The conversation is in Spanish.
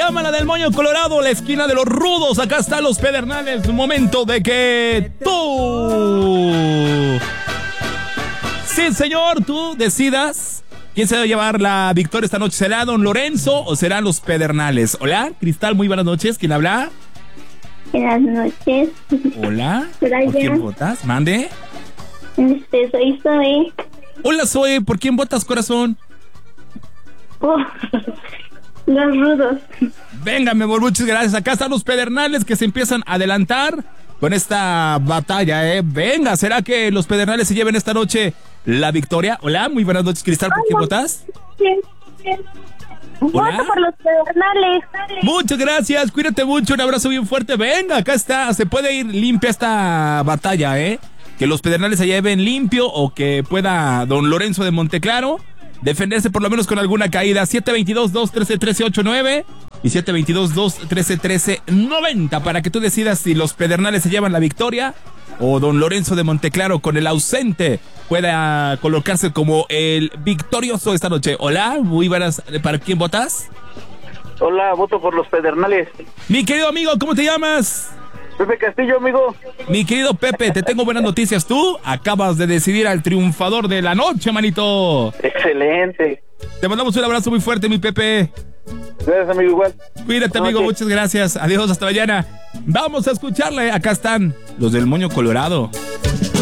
llama la del Moño Colorado, la esquina de los rudos. Acá están los Pedernales. Momento de que tú... Sí, señor, tú decidas quién se va a llevar la victoria esta noche. ¿Será Don Lorenzo o serán los Pedernales? Hola, Cristal, muy buenas noches. ¿Quién habla? Buenas noches. Hola, Brian. ¿por quién votas? Mande. Soy Zoe. Hola, Zoe, ¿por quién votas, corazón? Oh, los rudos. Venga, mi amor, muchas gracias. Acá están los Pedernales que se empiezan a adelantar con esta batalla, ¿eh? Venga, ¿será que los Pedernales se lleven esta noche la victoria? Hola, muy buenas noches, Cristal, ¿por quién votas? Voto por los Pedernales. Muchas gracias, cuídate mucho, un abrazo bien fuerte. Venga, acá está, se puede ir limpia esta batalla, ¿eh? Que los Pedernales se lleven limpio o que pueda Don Lorenzo de Monteclaro defenderse por lo menos con alguna caída. 722-213-1389 y 722-213-1390 para que tú decidas si los Pedernales se llevan la victoria o Don Lorenzo de Monteclaro con el ausente pueda colocarse como el victorioso esta noche. Hola, muy buenas. ¿Para quién votas? Hola, voto por los Pedernales. Mi querido amigo, ¿cómo te llamas? Pepe Castillo, amigo. Mi querido Pepe, te tengo buenas noticias. Tú acabas de decidir al triunfador de la noche, manito. Excelente. Te mandamos un abrazo muy fuerte, mi Pepe. Gracias, amigo, igual. Cuídate, amigo, muchas gracias. Adiós, hasta mañana. Vamos a escucharle. Acá están los del Moño Colorado.